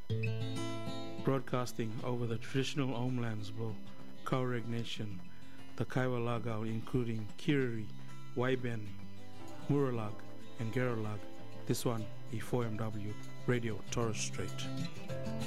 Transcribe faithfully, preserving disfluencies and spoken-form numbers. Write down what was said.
Broadcasting over the traditional homelands of Tuareg Nation, the Kaiwa Lagao, including Kiriri, Waiben, Muralag, and Geralag. This one is four M W Radio Torres Strait.